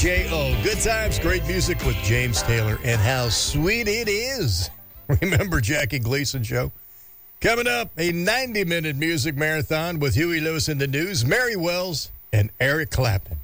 KJO. Good times, great music with James Taylor, and how sweet it is. Remember Jackie Gleason Show? Coming up, a 90-minute music marathon with Huey Lewis in the News, Mary Wells, and Eric Clapton.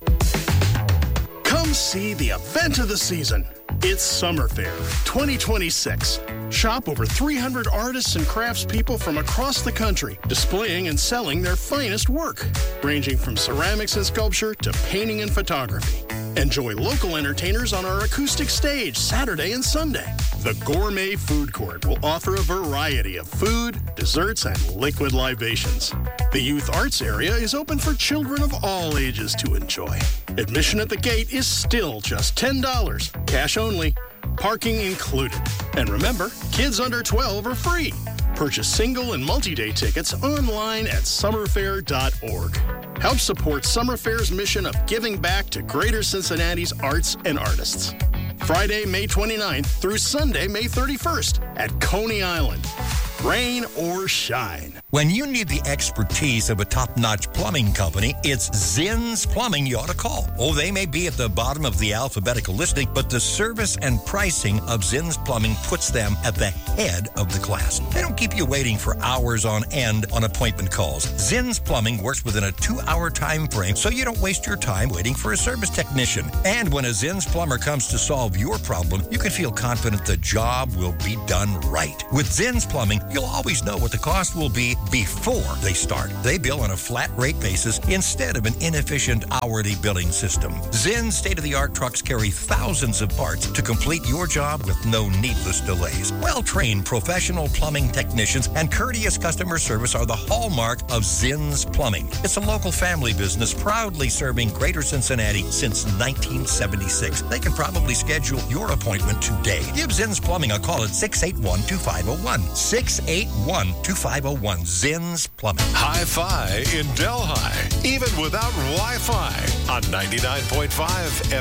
Come see the event of the season. It's Summer Fair 2026. Shop over 300 artists and craftspeople from across the country, displaying and selling their finest work, ranging from ceramics and sculpture to painting and photography. Enjoy local entertainers on our acoustic stage Saturday and Sunday. The Gourmet Food Court will offer a variety of food, desserts, and liquid libations. The Youth Arts area is open for children of all ages to enjoy. Admission at the gate is still just $10, cash only, parking included. And remember, kids under 12 are free. Purchase single and multi-day tickets online at summerfair.org. Help support Summer Fair's mission of giving back to Greater Cincinnati's arts and artists. Friday, May 29th through Sunday, May 31st at Coney Island. Rain or shine. When you need the expertise of a top-notch plumbing company, it's Zinn's Plumbing you ought to call. Oh, they may be at the bottom of the alphabetical listing, but the service and pricing of Zinn's Plumbing puts them at the head of the class. They don't keep you waiting for hours on end on appointment calls. Zinn's Plumbing works within a 2-hour time frame, so you don't waste your time waiting for a service technician. And when a Zinn's plumber comes to solve your problem, you can feel confident the job will be done right. With Zinn's Plumbing, you'll always know what the cost will be before they start. They bill on a flat rate basis instead of an inefficient hourly billing system. Zinn's state-of-the-art trucks carry thousands of parts to complete your job with no needless delays. Well-trained professional plumbing technicians and courteous customer service are the hallmark of Zinn's Plumbing. It's a local family business proudly serving Greater Cincinnati since 1976. They can probably schedule your appointment today. Give Zinn's Plumbing a call at 681-2501. 681-2501. Zinn's Plumbing. Hi-Fi in Delhi, even without Wi-Fi on 99.5